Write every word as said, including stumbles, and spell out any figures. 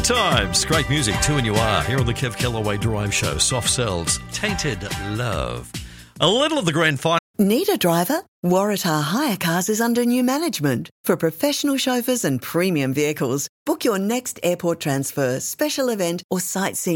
times. Great music, Two and You Are, here on the Kev Kellaway Drive Show. Soft Cells, Tainted Love. A little of the grand final. Need a driver? Waratah Hire Cars is under new management. For professional chauffeurs and premium vehicles, book your next airport transfer, special event or sightseeing